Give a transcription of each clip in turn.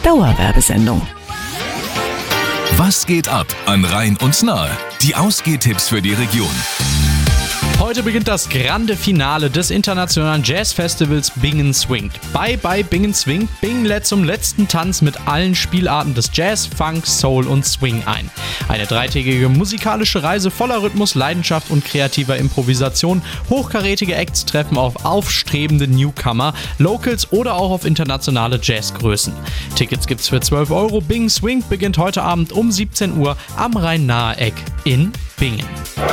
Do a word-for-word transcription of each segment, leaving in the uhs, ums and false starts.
Dauerwerbesendung. Was geht ab an Rhein und Nahe? Die Ausgehtipps für die Region. Heute beginnt das grande Finale des internationalen Jazzfestivals Bingen Swingt. Bye bye Bingen Swingt. Bingen lädt zum letzten Tanz mit allen Spielarten des Jazz, Funk, Soul und Swing ein. Eine dreitägige musikalische Reise voller Rhythmus, Leidenschaft und kreativer Improvisation. Hochkarätige Acts treffen auf aufstrebende Newcomer, Locals oder auch auf internationale Jazzgrößen. Tickets gibt's für zwölf Euro. Bingen Swingt beginnt heute Abend um siebzehn Uhr am Rhein-Nahe-Eck in Bingen.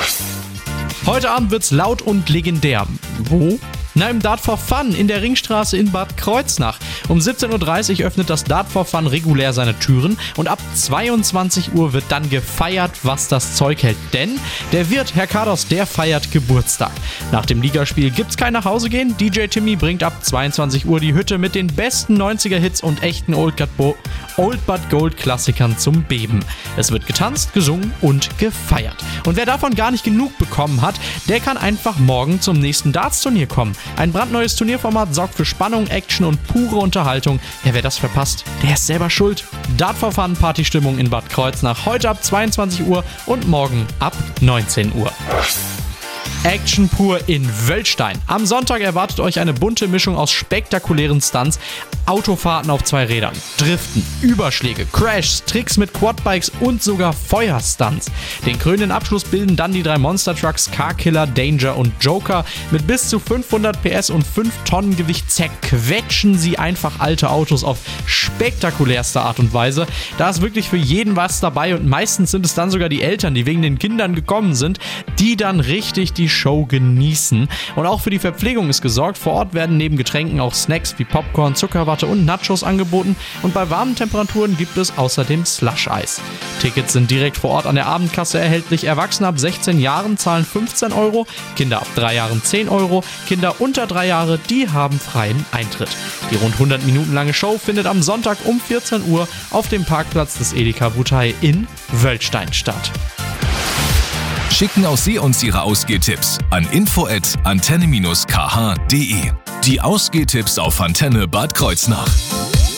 Heute Abend wird's laut und legendär. Wo? Na, im Dart for Fun in der Ringstraße in Bad Kreuznach. Um siebzehn Uhr dreißig öffnet das Dart for Fun regulär seine Türen und ab zweiundzwanzig Uhr wird dann gefeiert, was das Zeug hält. Denn der Wirt, Herr Kados, der feiert Geburtstag. Nach dem Ligaspiel gibt's kein Nachhausegehen. D J Timmy bringt ab zweiundzwanzig Uhr die Hütte mit den besten neunziger-Hits und echten Old, Bo- Old But Gold Klassikern zum Beben. Es wird getanzt, gesungen und gefeiert. Und wer davon gar nicht genug bekommen hat, der kann einfach morgen zum nächsten Darts-Turnier kommen. Ein brandneues Turnierformat sorgt für Spannung, Action und pure Unterhaltung. Ja, wer das verpasst, der ist selber schuld. Dart for Fun Partystimmung in Bad Kreuznach heute ab zweiundzwanzig Uhr und morgen ab neunzehn Uhr. Action pur in Wöllstein. Am Sonntag erwartet euch eine bunte Mischung aus spektakulären Stunts, Autofahrten auf zwei Rädern, Driften, Überschläge, Crashs, Tricks mit Quadbikes und sogar Feuerstunts. Den krönenden Abschluss bilden dann die drei Monster Trucks Carkiller, Danger und Joker. Mit bis zu fünfhundert P S und fünf Tonnen Gewicht zerquetschen sie einfach alte Autos auf spektakulärste Art und Weise. Da ist wirklich für jeden was dabei und meistens sind es dann sogar die Eltern, die wegen den Kindern gekommen sind, die dann richtig die Show genießen. Und auch für die Verpflegung ist gesorgt. Vor Ort werden neben Getränken auch Snacks wie Popcorn, Zuckerwatte und Nachos angeboten und bei warmen Temperaturen gibt es außerdem Slush-Eis. Tickets sind direkt vor Ort an der Abendkasse erhältlich. Erwachsene ab sechzehn Jahren zahlen fünfzehn Euro, Kinder ab drei Jahren zehn Euro, Kinder unter drei Jahre, die haben freien Eintritt. Die rund hundert Minuten lange Show findet am Sonntag um vierzehn Uhr auf dem Parkplatz des Edeka Wutai in Wöllstein statt. Schicken auch Sie uns Ihre Ausgehtipps an info at antenne dash k h punkt d e. Die Ausgehtipps auf Antenne Bad Kreuznach.